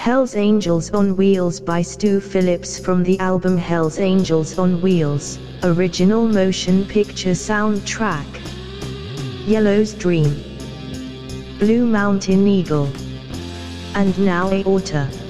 Hell's Angels on Wheels by Stu Phillips from the album Hell's Angels on Wheels, original motion picture soundtrack. Yellow's Dream, Blue Mountain Eagle, and now Aorta.